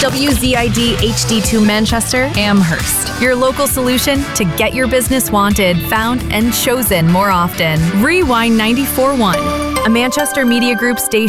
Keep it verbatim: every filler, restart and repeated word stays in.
W Z I D H D two Manchester, Amherst. Your local solution to get your business wanted, found, and chosen more often. Rewind ninety-four point one, a Manchester Media Group station.